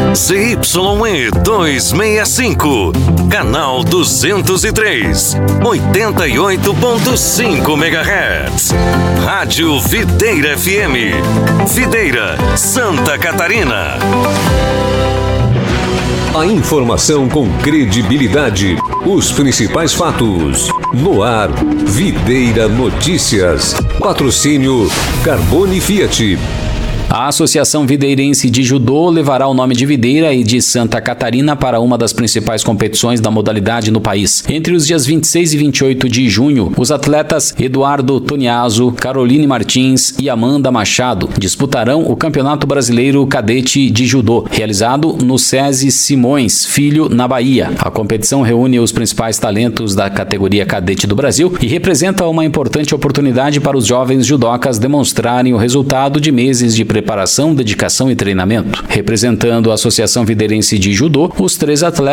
ZYE 265, canal 203, 88.5 MHz. Rádio Videira FM, Videira, Santa Catarina. A informação com credibilidade, os principais fatos. No ar, Videira Notícias. Patrocínio Carbone Fiat. A Associação Videirense de Judô levará o nome de Videira e de Santa Catarina para uma das principais competições da modalidade no país. Entre os dias 26 e 28 de junho, os atletas Eduardo Toniaso, Caroline Martins e Amanda Machado disputarão o Campeonato Brasileiro Cadete de Judô, realizado no SESI Simões Filho, na Bahia. A competição reúne os principais talentos da categoria cadete do Brasil e representa uma importante oportunidade para os jovens judocas demonstrarem o resultado de meses de preparação, dedicação e treinamento. Representando a Associação Videirense de Judô, os 3 atletas